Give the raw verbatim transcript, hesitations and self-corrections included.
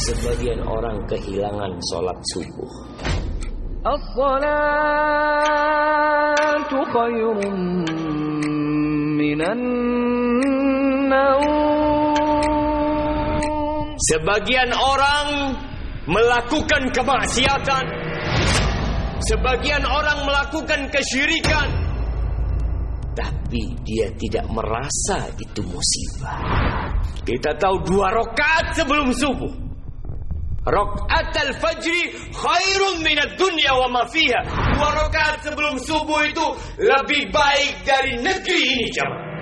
Sebagian orang kehilangan sholat subuh. As-salatu khairum minan naum. Sebagian orang melakukan kemaksiatan. Sebagian orang melakukan kesyirikan. Tapi dia tidak merasa itu musibah. Kita tahu dua rakaat sebelum subuh. Rakaat al-fajri khairun minad dunya wa ma fiha. Dua rakaat sebelum subuh itu lebih baik dari negeri ini, jemaah.